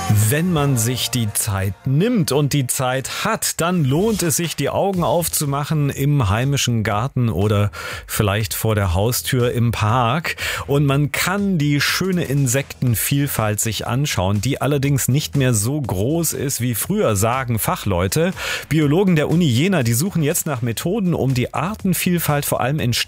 Wenn man sich die Zeit nimmt und die Zeit hat, dann lohnt es sich, die Augen aufzumachen im heimischen Garten oder vielleicht vor der Haustür im Park. Und man kann die schöne Insektenvielfalt sich anschauen, die allerdings nicht mehr so groß ist wie früher, sagen Fachleute. Biologen der Uni Jena, die suchen jetzt nach Methoden, um die Artenvielfalt vor allem in